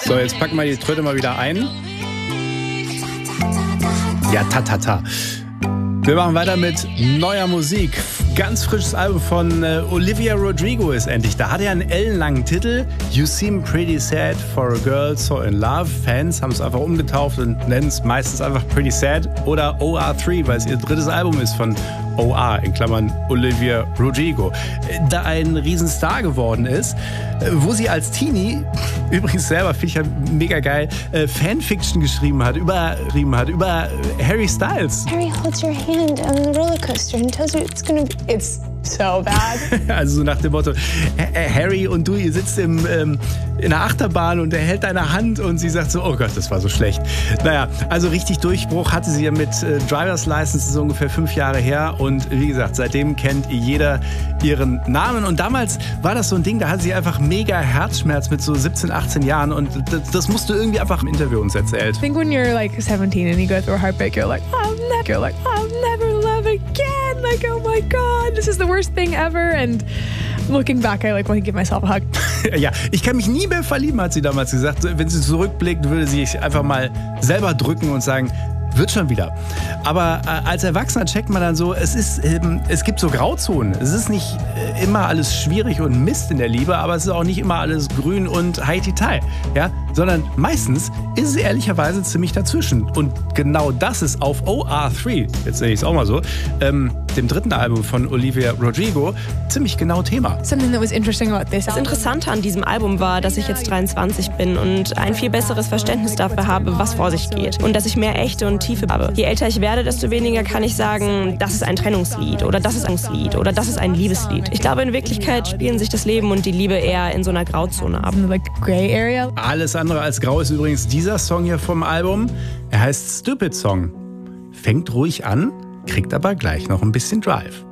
So, jetzt packen wir die Tröte mal wieder ein. Ja, ta. Wir machen weiter mit neuer Musik. Ganz frisches Album von Olivia Rodrigo ist endlich da. Hat ja einen ellenlangen Titel. You Seem Pretty Sad for a Girl So in Love. Fans haben es einfach umgetauft und nennen es meistens einfach Pretty Sad oder OR3, weil es ihr drittes Album ist von OR, in Klammern Olivia Rodrigo. Da ein Riesenstar geworden ist, wo sie als Teenie, übrigens selber, finde ich ja mega geil, Fanfiction geschrieben hat über Harry Styles. Harry holds your hand on the roller coaster and tells you it's so bad. Also so nach dem Motto, Harry und du, ihr sitzt in der Achterbahn und er hält deine Hand und sie sagt so, oh Gott, das war so schlecht. Naja, also richtig Durchbruch hatte sie ja mit Driver's License, das ist ungefähr 5 Jahre her und wie gesagt, seitdem kennt jeder ihren Namen und damals war das so ein Ding, da hatte sie einfach mega Herzschmerz mit so 17, 18 Jahren und das musst du irgendwie einfach im Interview uns erzählt. I think when you're like 17 and you go through a heartbreak, you're like, I'll never love again. Like, oh my God, this is the worst thing ever. And looking back, I want to give myself a hug. Ja, ich kann mich nie mehr verlieben, hat sie damals gesagt. Wenn sie zurückblickt, würde sie sich einfach mal selber drücken und sagen, wird schon wieder. Aber als Erwachsener checkt man dann so, es gibt so Grauzonen. Es ist nicht immer alles schwierig und Mist in der Liebe, aber es ist auch nicht immer alles grün und Haiti-Tai, ja? Sondern meistens ist es ehrlicherweise ziemlich dazwischen. Und genau das ist auf OR3, jetzt sehe ich es auch mal so, dem dritten Album von Olivia Rodrigo, ziemlich genau Thema. Something that was interesting about this. Das Interessante an diesem Album war, dass ich jetzt 23 bin und ein viel besseres Verständnis dafür habe, was vor sich geht. Und dass ich mehr Echte und Tiefe habe. Je älter ich werde, desto weniger kann ich sagen, das ist ein Trennungslied oder das ist ein Lied oder das ist ein Liebeslied. Ich glaube, in Wirklichkeit spielen sich das Leben und die Liebe eher in so einer Grauzone ab. Like gray area. Alles andere als grau ist übrigens dieser Song hier vom Album. Er heißt Stupid Song. Fängt ruhig an, kriegt aber gleich noch ein bisschen Drive.